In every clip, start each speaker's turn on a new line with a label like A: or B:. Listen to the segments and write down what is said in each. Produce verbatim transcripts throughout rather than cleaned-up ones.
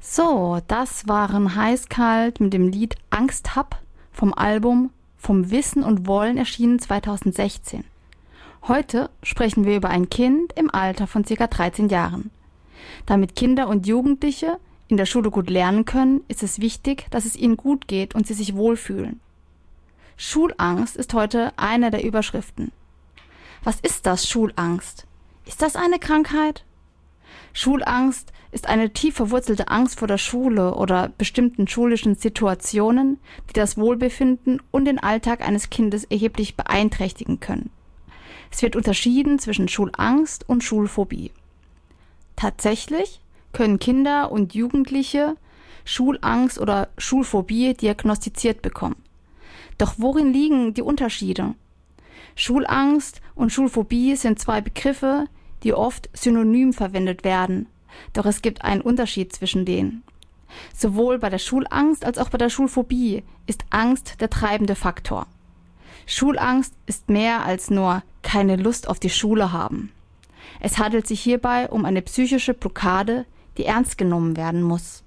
A: So, das waren Heißkalt mit dem Lied Angst hab vom Album Vom Wissen und Wollen, erschienen zweitausendsechzehn. Heute sprechen wir über ein Kind im Alter von ca. dreizehn Jahren. Damit Kinder und Jugendliche in der Schule gut lernen können, ist es wichtig, dass es ihnen gut geht und sie sich wohlfühlen. Schulangst ist heute eine der Überschriften. Was ist das, Schulangst? Ist das eine Krankheit? Schulangst ist eine tief verwurzelte Angst vor der Schule oder bestimmten schulischen Situationen, die das Wohlbefinden und den Alltag eines Kindes erheblich beeinträchtigen können. Es wird unterschieden zwischen Schulangst und Schulphobie. Tatsächlich können Kinder und Jugendliche Schulangst oder Schulphobie diagnostiziert bekommen. Doch worin liegen die Unterschiede? Schulangst und Schulphobie sind zwei Begriffe, die oft synonym verwendet werden. Doch es gibt einen Unterschied zwischen denen. Sowohl bei der Schulangst als auch bei der Schulphobie ist Angst der treibende Faktor. Schulangst ist mehr als nur keine Lust auf die Schule haben. Es handelt sich hierbei um eine psychische Blockade, die ernst genommen werden muss.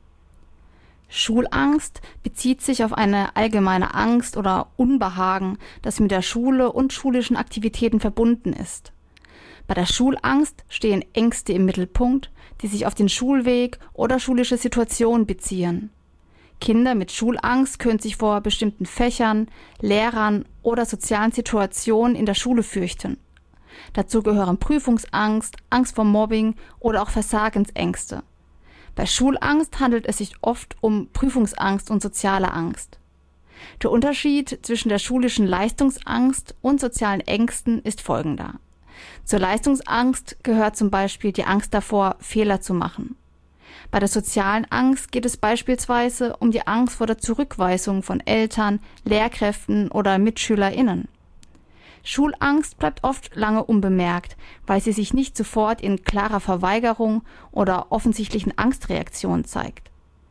A: Schulangst bezieht sich auf eine allgemeine Angst oder Unbehagen, das mit der Schule und schulischen Aktivitäten verbunden ist. Bei der Schulangst stehen Ängste im Mittelpunkt, die sich auf den Schulweg oder schulische Situationen beziehen. Kinder mit Schulangst können sich vor bestimmten Fächern, Lehrern oder sozialen Situationen in der Schule fürchten. Dazu gehören Prüfungsangst, Angst vor Mobbing oder auch Versagensängste. Bei Schulangst handelt es sich oft um Prüfungsangst und soziale Angst. Der Unterschied zwischen der schulischen Leistungsangst und sozialen Ängsten ist folgender. Zur Leistungsangst gehört zum Beispiel die Angst davor, Fehler zu machen. Bei der sozialen Angst geht es beispielsweise um die Angst vor der Zurückweisung von Eltern, Lehrkräften oder MitschülerInnen. Schulangst bleibt oft lange unbemerkt, weil sie sich nicht sofort in klarer Verweigerung oder offensichtlichen Angstreaktionen zeigt.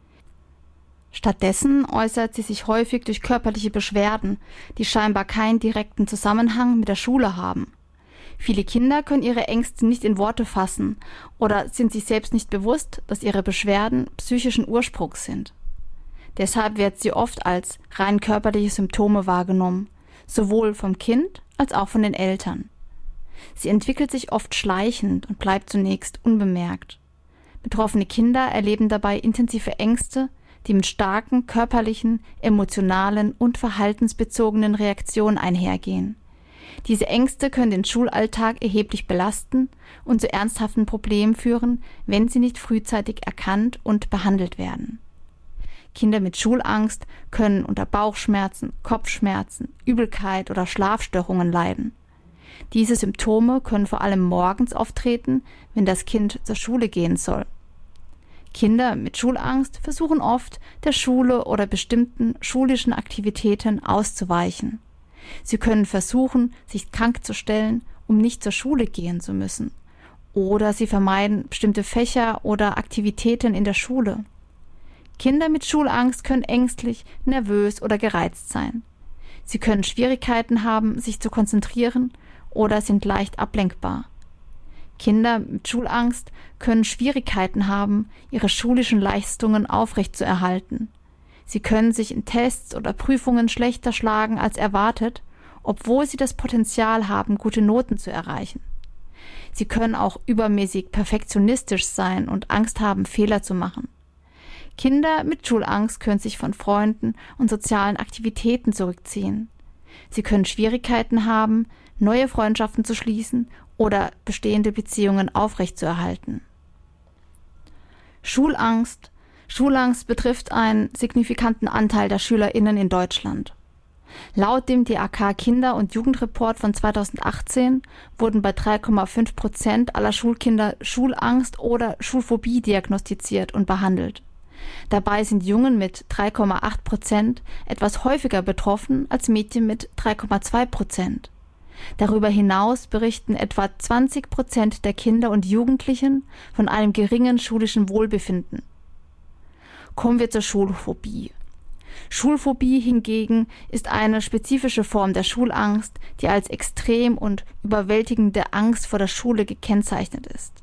A: Stattdessen äußert sie sich häufig durch körperliche Beschwerden, die scheinbar keinen direkten Zusammenhang mit der Schule haben. Viele Kinder können ihre Ängste nicht in Worte fassen oder sind sich selbst nicht bewusst, dass ihre Beschwerden psychischen Ursprungs sind. Deshalb wird sie oft als rein körperliche Symptome wahrgenommen, sowohl vom Kind als auch von den Eltern. Sie entwickelt sich oft schleichend und bleibt zunächst unbemerkt. Betroffene Kinder erleben dabei intensive Ängste, die mit starken körperlichen, emotionalen und verhaltensbezogenen Reaktionen einhergehen. Diese Ängste können den Schulalltag erheblich belasten und zu ernsthaften Problemen führen, wenn sie nicht frühzeitig erkannt und behandelt werden. Kinder mit Schulangst können unter Bauchschmerzen, Kopfschmerzen, Übelkeit oder Schlafstörungen leiden. Diese Symptome können vor allem morgens auftreten, wenn das Kind zur Schule gehen soll. Kinder mit Schulangst versuchen oft, der Schule oder bestimmten schulischen Aktivitäten auszuweichen. Sie können versuchen, sich krank zu stellen, um nicht zur Schule gehen zu müssen. Oder sie vermeiden bestimmte Fächer oder Aktivitäten in der Schule. Kinder mit Schulangst können ängstlich, nervös oder gereizt sein. Sie können Schwierigkeiten haben, sich zu konzentrieren oder sind leicht ablenkbar. Kinder mit Schulangst können Schwierigkeiten haben, ihre schulischen Leistungen aufrechtzuerhalten. Sie können sich in Tests oder Prüfungen schlechter schlagen als erwartet, obwohl sie das Potenzial haben, gute Noten zu erreichen. Sie können auch übermäßig perfektionistisch sein und Angst haben, Fehler zu machen. Kinder mit Schulangst können sich von Freunden und sozialen Aktivitäten zurückziehen. Sie können Schwierigkeiten haben, neue Freundschaften zu schließen oder bestehende Beziehungen aufrechtzuerhalten. Schulangst Schulangst betrifft einen signifikanten Anteil der SchülerInnen in Deutschland. Laut dem D A K-Kinder- und Jugendreport von zweitausendachtzehn wurden bei drei Komma fünf Prozent aller Schulkinder Schulangst oder Schulphobie diagnostiziert und behandelt. Dabei sind Jungen mit drei Komma acht Prozent etwas häufiger betroffen als Mädchen mit drei Komma zwei Prozent. Darüber hinaus berichten etwa zwanzig Prozent der Kinder und Jugendlichen von einem geringen schulischen Wohlbefinden. Kommen wir zur Schulphobie. Schulphobie hingegen ist eine spezifische Form der Schulangst, die als extrem und überwältigende Angst vor der Schule gekennzeichnet ist.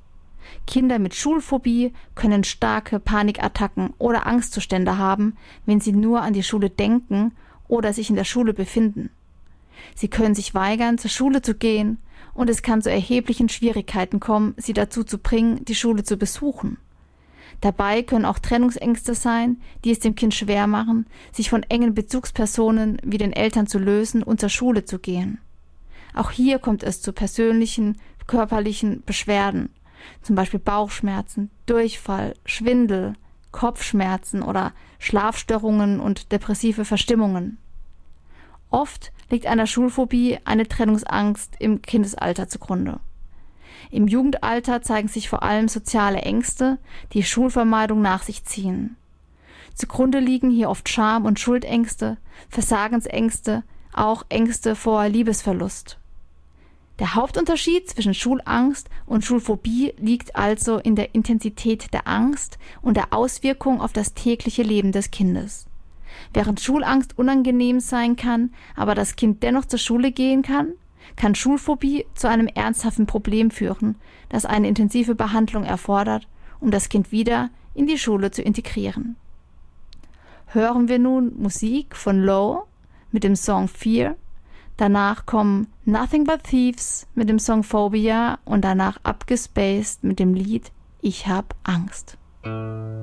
A: Kinder mit Schulphobie können starke Panikattacken oder Angstzustände haben, wenn sie nur an die Schule denken oder sich in der Schule befinden. Sie können sich weigern, zur Schule zu gehen, und es kann zu erheblichen Schwierigkeiten kommen, sie dazu zu bringen, die Schule zu besuchen. Dabei können auch Trennungsängste sein, die es dem Kind schwer machen, sich von engen Bezugspersonen wie den Eltern zu lösen und zur Schule zu gehen. Auch hier kommt es zu persönlichen, körperlichen Beschwerden, zum Beispiel Bauchschmerzen, Durchfall, Schwindel, Kopfschmerzen oder Schlafstörungen und depressive Verstimmungen. Oft liegt einer Schulphobie eine Trennungsangst im Kindesalter zugrunde. Im Jugendalter zeigen sich vor allem soziale Ängste, die Schulvermeidung nach sich ziehen. Zugrunde liegen hier oft Scham- und Schuldängste, Versagensängste, auch Ängste vor Liebesverlust. Der Hauptunterschied zwischen Schulangst und Schulphobie liegt also in der Intensität der Angst und der Auswirkung auf das tägliche Leben des Kindes. Während Schulangst unangenehm sein kann, aber das Kind dennoch zur Schule gehen kann, kann Schulphobie zu einem ernsthaften Problem führen, das eine intensive Behandlung erfordert, um das Kind wieder in die Schule zu integrieren. Hören wir nun Musik von Low mit dem Song Fear, danach kommen Nothing But Thieves mit dem Song Phobia und danach Abgespaced mit dem Lied Ich hab Angst.